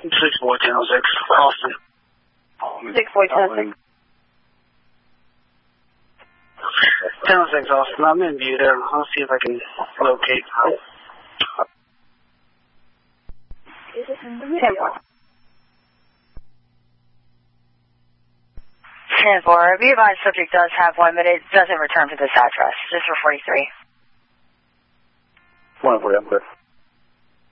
64106, Austin. 64106. 1006, Austin. I'm in view there. I'll see if I can locate. 10-4. Be advised, subject does have one, but it doesn't return to this address. Just for 43. 140, I'm good.